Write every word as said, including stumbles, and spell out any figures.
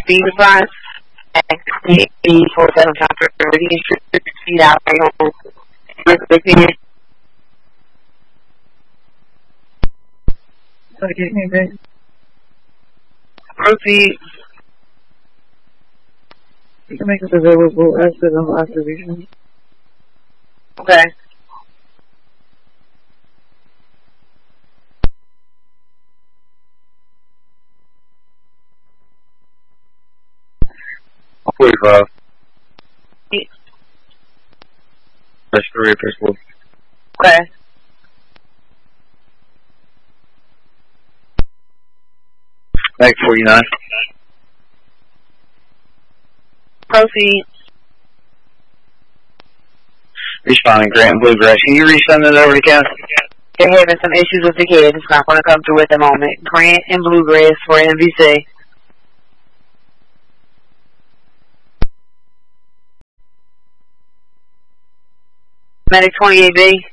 speed response. eighty-four seven counter. Speed out. Proceed. You can make it available as of activation. Okay. forty-five. That's three pistol. Okay. Back forty-nine. Proceed. Responding, Grant and Bluegrass. Can you resend it over to Ken? They're having some issues with the kids. It's not going to come through at the moment. Grant and Bluegrass for N B C. Medic twenty-eight B.